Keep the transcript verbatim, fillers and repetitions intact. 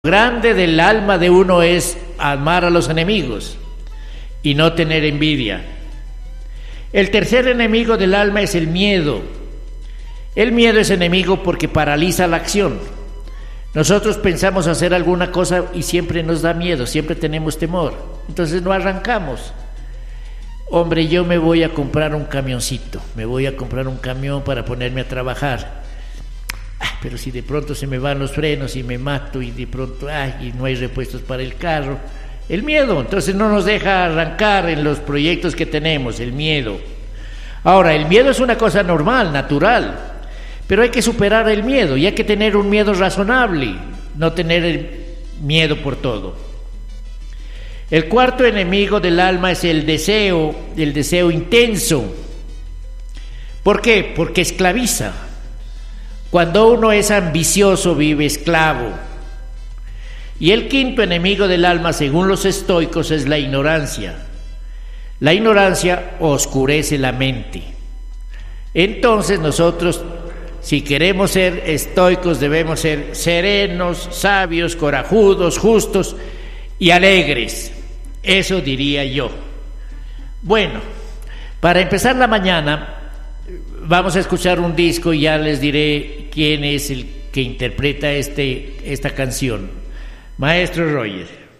grande del alma de uno es amar a los enemigos y no tener envidia. El tercer enemigo del alma es el miedo. El miedo es enemigo porque paraliza la acción. Nosotros pensamos hacer alguna cosa y siempre nos da miedo, siempre tenemos temor. Entonces no arrancamos. Hombre, yo me voy a comprar un camioncito, me voy a comprar un camión para ponerme a trabajar. Ah, pero si de pronto se me van los frenos y me mato y de pronto ay, y no hay repuestos para el carro. El miedo, entonces no nos deja arrancar en los proyectos que tenemos, el miedo. Ahora, el miedo es una cosa normal, natural, pero hay que superar el miedo y hay que tener un miedo razonable, no tener el miedo por todo. El cuarto enemigo del alma es el deseo, el deseo intenso. ¿Por qué? Porque esclaviza. Cuando uno es ambicioso, vive esclavo. Y el quinto enemigo del alma, según los estoicos, es la ignorancia. La ignorancia oscurece la mente. Entonces nosotros, si queremos ser estoicos, debemos ser serenos, sabios, corajudos, justos y alegres. Eso diría yo. Bueno, para empezar la mañana, vamos a escuchar un disco y ya les diré quién es el que interpreta este, esta canción. Maestro Roger.